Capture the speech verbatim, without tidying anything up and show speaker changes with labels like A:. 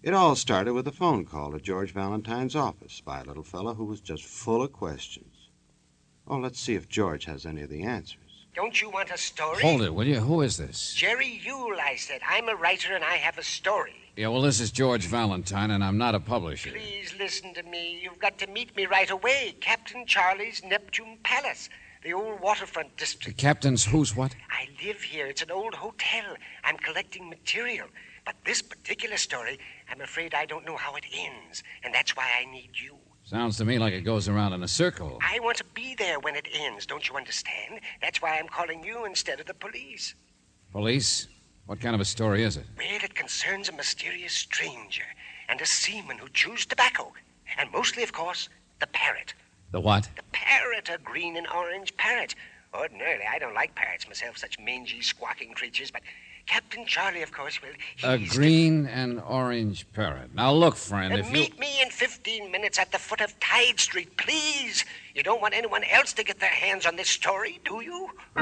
A: It all started with a phone call at George Valentine's office by a little fellow who was just full of questions. Oh, let's see if George has any of the answers.
B: Don't you want a story?
C: Hold it, will you? Who is this?
B: Jerry Yule, I said. I'm a writer and I have a story.
C: Yeah, well, this is George Valentine, and I'm not a publisher.
B: Please listen to me. You've got to meet me right away. Captain Charlie's Neptune Palace, the old waterfront district.
C: The captain's who's what?
B: I live here. It's an old hotel. I'm collecting material. But this particular story, I'm afraid I don't know how it ends, and that's why I need you.
C: Sounds to me like it goes around in a circle.
B: I want to be there when it ends, don't you understand? That's why I'm calling you instead of the police.
C: Police? What kind of a story is it?
B: Well, it concerns a mysterious stranger and a seaman who chews tobacco. And mostly, of course, the parrot.
C: The what?
B: The parrot, a green and orange parrot. Ordinarily, I don't like parrots myself, such mangy, squawking creatures, but Captain Charlie, of course, well, he's...
C: A green and orange parrot. Now, look, friend,
B: Uh,
C: if you...
B: meet me in fifteen minutes at the foot of Tide Street, please. You don't want anyone else to get their hands on this story, do you?